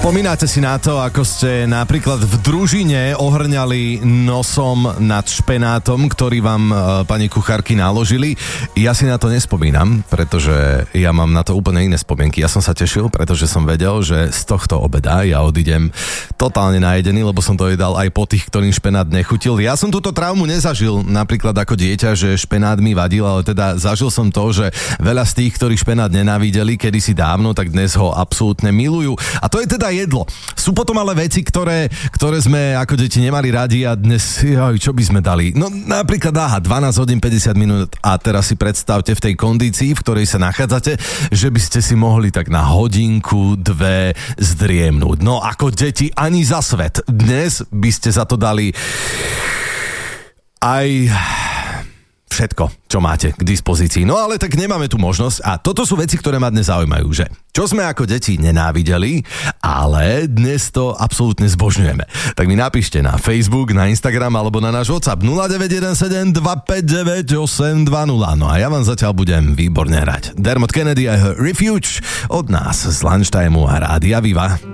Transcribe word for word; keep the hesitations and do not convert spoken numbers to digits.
Spomínate si na to, ako ste napríklad v družine ohrňali nosom nad špenátom, ktorý vám e, pani kuchárky naložili? Ja si na to nespomínam, pretože ja mám na to úplne iné spomienky. Ja som sa tešil, pretože som vedel, že z tohto obeda ja odídem totálne najedený, lebo som to jedal aj po tých, ktorým špenát nechutil. Ja som túto traumu nezažil napríklad ako dieťa, že špenát mi vadil, ale teda zažil som to, že veľa z tých, ktorí špenát nenávideli kedysi dávno, tak dnes ho absolútne milujú. A to je teda jedlo. Sú potom ale veci, ktoré, ktoré sme ako deti nemali radi a dnes, joj, čo by sme dali? No napríklad, aha, dvanásť hodín päťdesiat minút a teraz si predstavte v tej kondícii, v ktorej sa nachádzate, že by ste si mohli tak na hodinku, dve zdriemnúť. No ako deti ani za svet. Dnes by ste za to dali aj všetko, čo máte k dispozícii. No ale tak nemáme tu možnosť a toto sú veci, ktoré ma dnes zaujímajú, že čo sme ako deti nenávideli, ale dnes to absolútne zbožňujeme. Tak mi napíšte na Facebook, na Instagram alebo na náš WhatsApp nula deväť jeden sedem dva päť deväť osem dva nula. No a ja vám zatiaľ budem výborne hrať. Dermot Kennedy a Refuge od nás z Lunchtimeu a Rádia Viva.